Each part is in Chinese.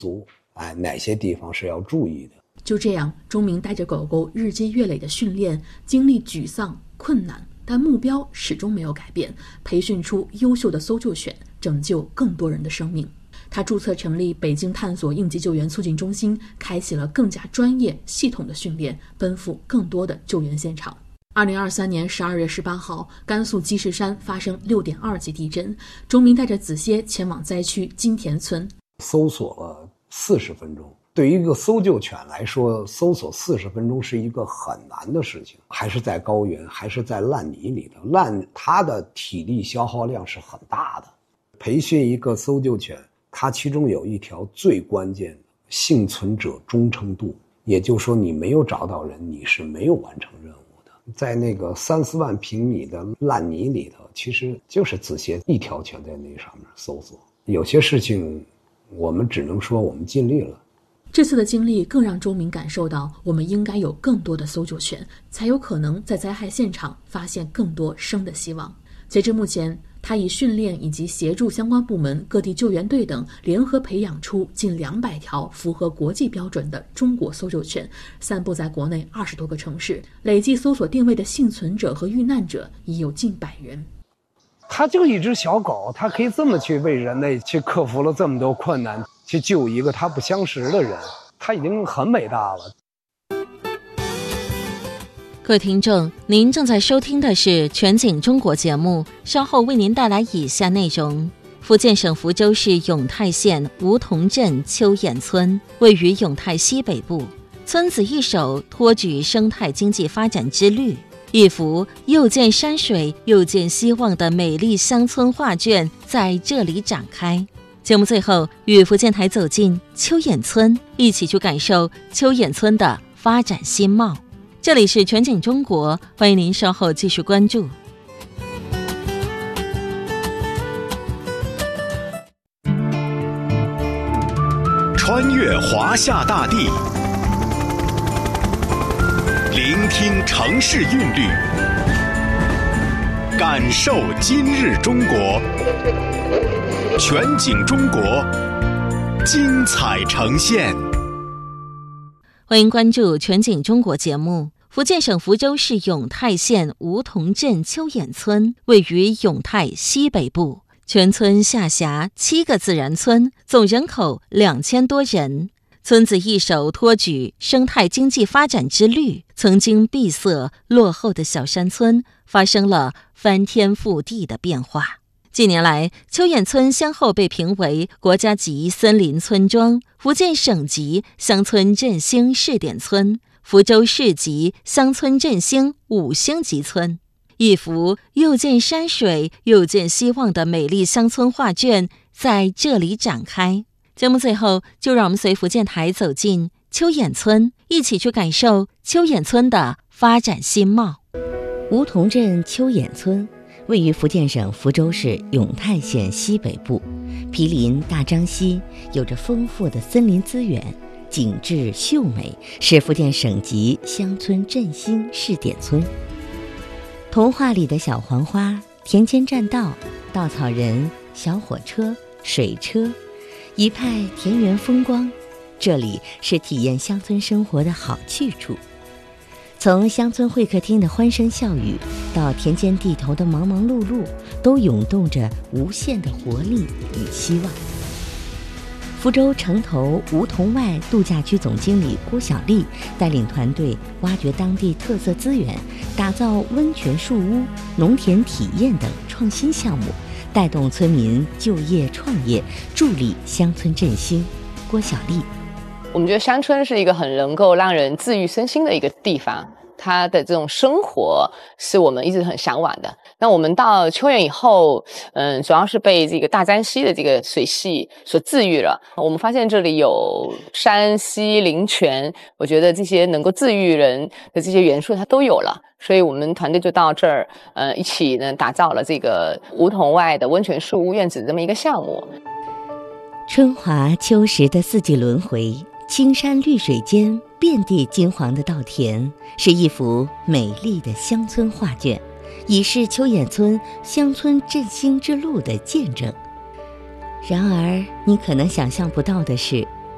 足，哪些地方是要注意的。 就这样，钟明带着狗狗日积月累的训练，经历沮丧、困难，但目标始终没有改变，培训出优秀的搜救犬，拯救更多人的生命。他注册成立北京探索应急救援促进中心，开启了更加专业系统的训练，奔赴更多的救援现场。2023年12月18号，甘肃积石山发生6.2级地震，钟明带着子歇前往灾区金田村， 搜索了40分钟。对于一个搜救犬来说，搜索40分钟是一个很难的事情，还是在高原，还是在烂泥里头，它的体力消耗量是很大的。培训一个搜救犬，它其中有一条最关键的幸存者忠诚度，也就是说你没有找到人，你是没有完成任务的。在那个3-4万平米的烂泥里头，其实就是子歇一条犬在那上面搜索。有些事情我们只能说我们尽力了。 这次的经历更让钟明感受到，我们应该有更多的搜救犬，才有可能在灾害现场发现更多生的希望。截至目前，他以训练以及协助相关部门、各地救援队等联合培养出近200条符合国际标准的中国搜救犬，散布在国内20多个城市，累计搜索定位的幸存者和遇难者已有近100人。 它就一只小狗，它可以这么去为人类去克服了这么多困难，去救一个他不相识的人，他已经很伟大了。 各位听众，您正在收听的是全景中国节目，稍后为您带来以下内容。福建省福州市永泰县梧桐镇秋眼村位于永泰西北部，村子一手托举生态经济发展之绿，一幅又见山水又见希望的美丽乡村画卷在这里展开。节目最后，与福建台走进秋眼村，一起去感受秋眼村的发展新貌。这里是全景中国，欢迎您稍后继续关注。 穿越华夏大地，聆听城市韵律，感受今日中国。全景中国，精彩呈现。 欢迎关注全景中国节目。福建省福州市永泰县梧桐镇秋眼村位于永泰西北部，全村下辖7个自然村，总人口2000多人。村子一手托举生态经济发展之绿，曾经闭塞落后的小山村发生了翻天覆地的变化。近年来，秋眼村先后被评为国家级森林村庄、福建省级乡村振兴试点村、福州市级乡村振兴5星级村。一幅又见山水又见希望的美丽乡村画卷在这里展开。节目最后，就让我们随福建台走进秋眼村，一起去感受秋眼村的发展新貌。 梧桐镇秋眼村位于福建省福州市永泰县西北部，毗邻大漳溪，有着丰富的森林资源，景致秀美，是福建省级乡村振兴试点村。童话里的小黄花、田间栈道、稻草人、小火车、水车，一派田园风光，这里是体验乡村生活的好去处。从乡村会客厅的欢声笑语，到田间地头的忙忙碌碌，都涌动着无限的活力与希望。福州城头梧桐外度假区总经理郭小丽带领团队挖掘当地特色资源，打造温泉树屋、农田体验等创新项目，带动村民就业创业，助力乡村振兴。郭小丽， 我们觉得山村是一个很能够让人治愈身心的一个地方，它的这种生活是我们一直很向往的。那我们到秋眼以后，主要是被这个大漳溪的这个水系所治愈了。我们发现这里有山溪林泉，我觉得这些能够治愈人的这些元素它都有了。所以我们团队就到这儿，一起呢打造了这个梧桐外的温泉树屋院子这么一个项目。 春华秋实的四季轮回，青山绿水间遍地金黄的稻田，是一幅美丽的乡村画卷，已是秋眼村乡村振兴之路的见证。然而你可能想象不到的是，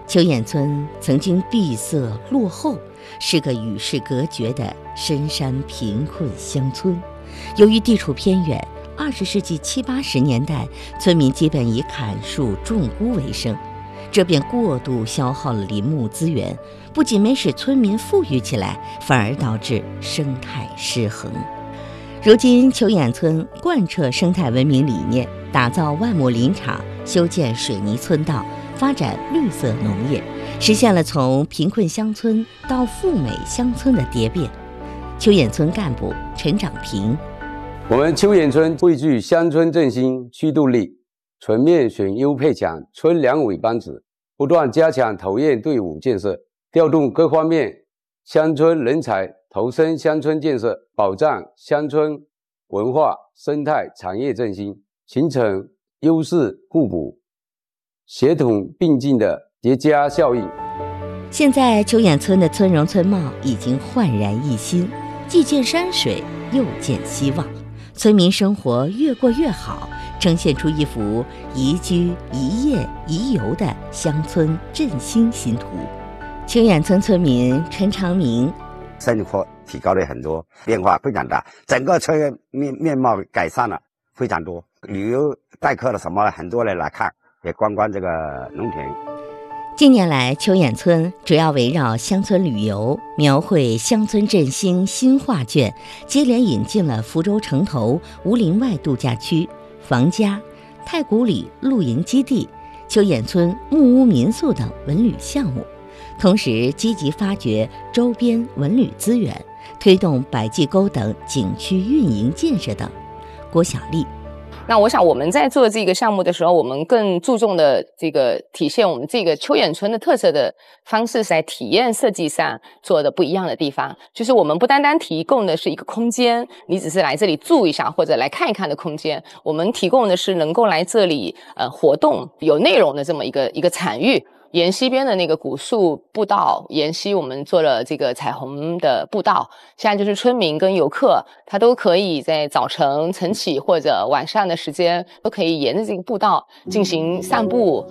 秋眼村曾经闭塞落后，是个与世隔绝的深山贫困乡村。由于地处偏远，20世纪70、80年代，村民基本以砍树种菇为生，这便过度消耗了林木资源，不仅没使村民富裕起来，反而导致生态失衡。如今秋眼村贯彻生态文明理念，打造万亩林场，修建水泥村道，发展绿色农业，实现了从贫困乡村到富美乡村的蝶变。秋眼村干部陈长平： 我们秋眼村汇聚乡村振兴驱动力，全面选优配强村两委班子，不断加强投研队伍建设，调动各方面乡村人才投身乡村建设，保障乡村文化、生态、产业振兴，形成优势互补、协同并进的叠加效应。 现在秋眼村的村容村貌已经焕然一新，既见山水，又见希望，村民生活越过越好，呈现出一幅宜居、宜业、宜游的乡村振兴新图。秋眼村村民陈长明： 生活提高了很多，变化非常大，整个村面貌改善了非常多，旅游待客了什么，很多人来看，也观光这个农田。 近年来，秋眼村主要围绕乡村旅游，描绘乡村振兴新画卷，接连引进了福州城头吴林外度假区、房家、太古里露营基地、秋眼村木屋民宿等文旅项目，同时积极发掘周边文旅资源，推动百济沟等景区运营建设等。郭小丽： 那我想我们在做这个项目的时候，我们更注重的这个体现我们这个秋眼村的特色的方式，是在体验设计上做的不一样的地方。就是我们不单单提供的是一个空间，你只是来这里住一下或者来看一看的空间，我们提供的是能够来这里活动有内容的这么一个场域。沿溪边的那个古树步道，沿溪我们做了这个彩虹的步道，现在就是村民跟游客他都可以在早晨晨起或者晚上的时间都可以沿着这个步道进行散步。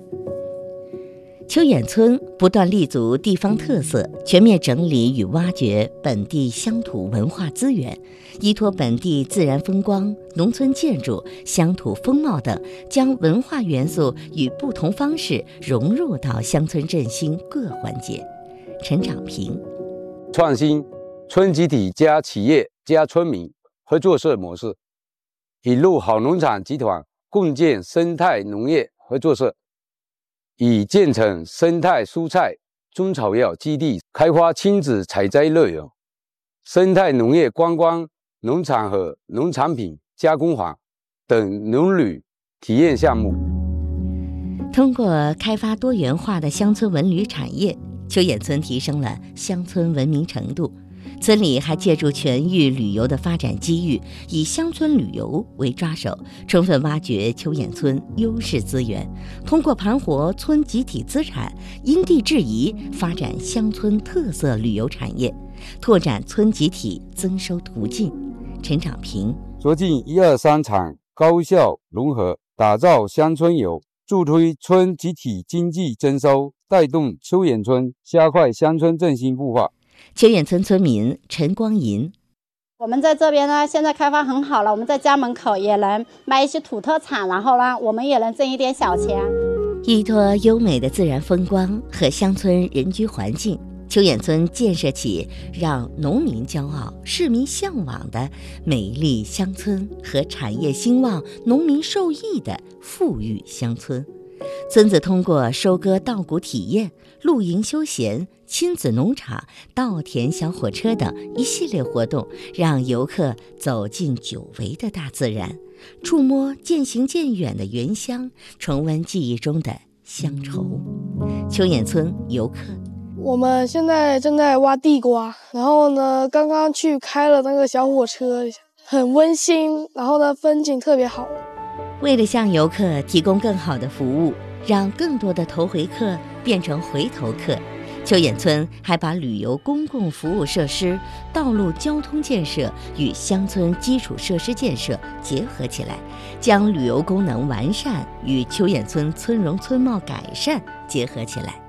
秋眼村不断立足地方特色，全面整理与挖掘本地乡土文化资源，依托本地自然风光、农村建筑、乡土风貌等，将文化元素与不同方式融入到乡村振兴各环节。陈长平： 创新村集体加企业加村民合作社模式，引入好农场集团共建生态农业合作社，已建成生态蔬菜、中草药基地，开发亲子采摘乐园、生态农业观光农场和农产品加工坊等农旅体验项目。 通过开发多元化的乡村文旅产业，秋眼村提升了乡村文明程度。村里还借助全域旅游的发展机遇，以乡村旅游为抓手，充分挖掘秋眼村优势资源，通过盘活村集体资产，因地制宜发展乡村特色旅游产业，拓展村集体增收途径。陈长平： 促进1、2、3场高效融合，打造乡村游，助推村集体经济增收，带动秋眼村加快乡村振兴步伐。 秋眼村村民陈光银： 我们在这边呢，现在开发很好了，我们在家门口也能卖一些土特产，然后呢，我们也能挣一点小钱。 依托优美的自然风光和乡村人居环境，秋眼村建设起让农民骄傲、市民向往的美丽乡村和产业兴旺、农民受益的富裕乡村。村子通过收割稻谷体验、露营休闲、亲子农场、稻田小火车等一系列活动，让游客走进久违的大自然，触摸渐行渐远的原乡，重温记忆中的乡愁。秋眼村游客： 我们现在正在挖地瓜，然后呢，刚刚去开了那个小火车，很温馨，然后呢，风景特别好。 为了向游客提供更好的服务，让更多的头回客变成回头客， 秋眼村还把旅游公共服务设施、道路交通建设与乡村基础设施建设结合起来，将旅游功能完善与秋眼村村容村貌改善结合起来。